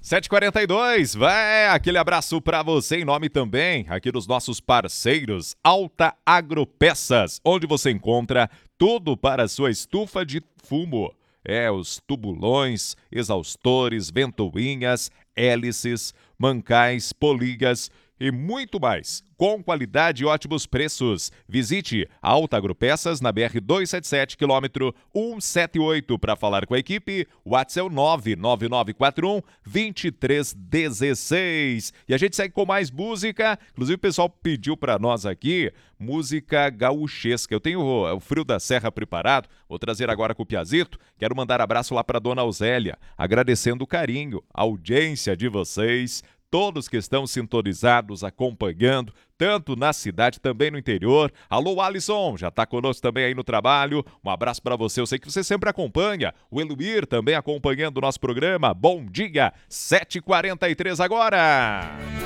7h42, vai aquele abraço para você em nome também aqui dos nossos parceiros Alta Agropeças, onde você encontra tudo para a sua estufa de fumo. Os tubulões, exaustores, ventoinhas, hélices, mancais, poligas e muito mais, com qualidade e ótimos preços. Visite a Alta Agropeças na BR 277, quilômetro 178. Para falar com a equipe, o WhatsApp é o 99941-2316. E a gente segue com mais música. Inclusive o pessoal pediu para nós aqui música gauchesca. Eu tenho o Frio da Serra preparado, vou trazer agora com o Piazito. Quero mandar abraço lá para dona Ausélia, agradecendo o carinho, a audiência de vocês, todos que estão sintonizados, acompanhando, tanto na cidade, também no interior. Alô, Alisson, já está conosco também aí no trabalho. Um abraço para você, eu sei que você sempre acompanha. O Eluir também acompanhando o nosso programa. Bom dia, 7h43 agora.